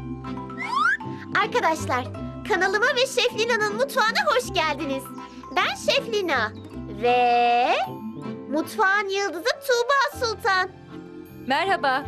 Arkadaşlar, kanalıma ve Şef Lina'nın mutfağına hoş geldiniz. Ben Şef Lina ve mutfağın yıldızı Tuğba Sultan. Merhaba.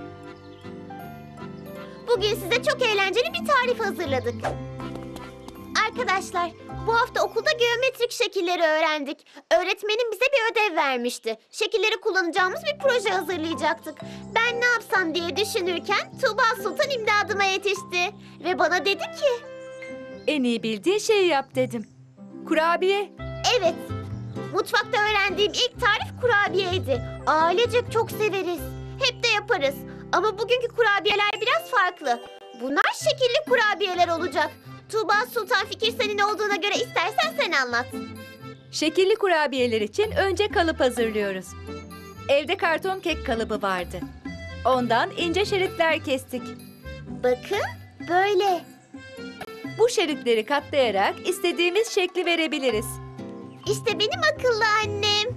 Bugün size çok eğlenceli bir tarif hazırladık. Arkadaşlar, bu hafta okulda geometrik şekilleri öğrendik. Öğretmenim bize bir ödev vermişti. Şekilleri kullanacağımız bir proje hazırlayacaktık. Ben ne yapsam diye düşünürken Tuğba Sultan imdadıma yetişti. Ve bana dedi ki... En iyi bildiğin şeyi yap dedim. Kurabiye. Evet, mutfakta öğrendiğim ilk tarif kurabiyeydi. Ailecek çok severiz. Hep de yaparız. Ama bugünkü kurabiyeler biraz farklı. Bunlar şekilli kurabiyeler olacak. Tuğba Sultan, fikir senin olduğuna göre istersen sen anlat. Şekilli kurabiyeler için önce kalıp hazırlıyoruz. Evde karton kek kalıbı vardı. Ondan ince şeritler kestik. Bakın, böyle. Bu şeritleri katlayarak istediğimiz şekli verebiliriz. İşte benim akıllı annem.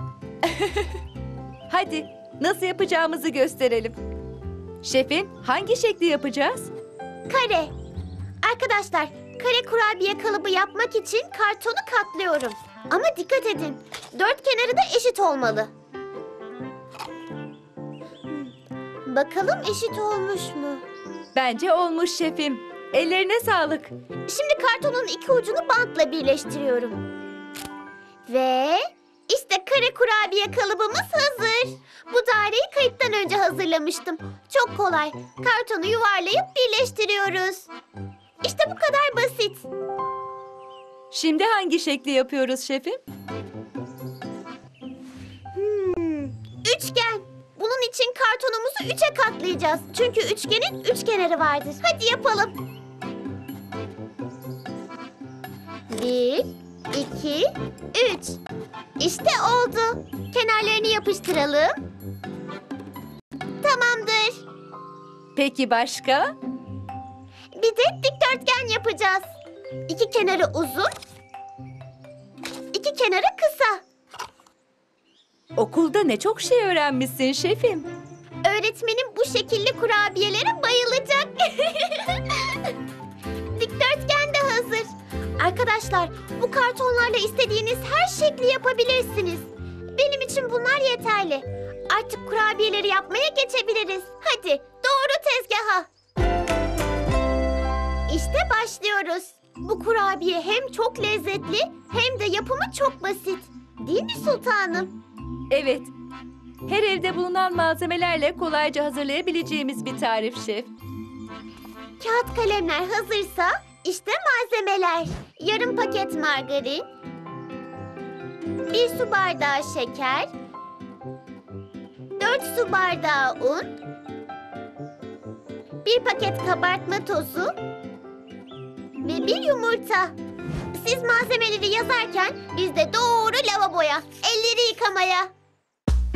Hadi nasıl yapacağımızı gösterelim. Şefim, hangi şekli yapacağız? Kare. Arkadaşlar, kare kurabiye kalıbı yapmak için kartonu katlıyorum. Ama dikkat edin, dört kenarı da eşit olmalı. Bakalım eşit olmuş mu? Bence olmuş şefim. Ellerine sağlık. Şimdi kartonun iki ucunu bantla birleştiriyorum. Ve işte kare kurabiye kalıbımız hazır. Bu daireyi kayıttan önce hazırlamıştım. Çok kolay. Kartonu yuvarlayıp birleştiriyoruz. İşte bu kadar basit. Şimdi hangi şekli yapıyoruz şefim? Üçgen. Bunun için kartonumuzu üçe katlayacağız. Çünkü üçgenin üç kenarı vardır. Hadi yapalım. 1, 2, 3. İşte oldu. Kenarlarını yapıştıralım. Tamamdır. Peki başka? Bir de dikdörtgen yapacağız. İki kenarı uzun, iki kenarı kısa. Okulda ne çok şey öğrenmişsin şefim. Öğretmenim bu şekilli kurabiyelere bayılacak. Dikdörtgen de hazır. Arkadaşlar, bu kartonlarla istediğiniz her şekli yapabilirsiniz. Benim için bunlar yeterli. Artık kurabiyeleri yapmaya geçebiliriz. Hadi, doğru tezgaha. İşte başlıyoruz. Bu kurabiye hem çok lezzetli hem de yapımı çok basit. Değil mi sultanım? Evet. Her evde bulunan malzemelerle kolayca hazırlayabileceğimiz bir tarif şef. Kağıt kalemler hazırsa işte malzemeler. Yarım paket margarin, 1 su bardağı şeker, 4 su bardağı un, 1 paket kabartma tozu ve 1 yumurta. Siz malzemeleri yazarken biz de doğru lavaboya, elleri yıkamaya.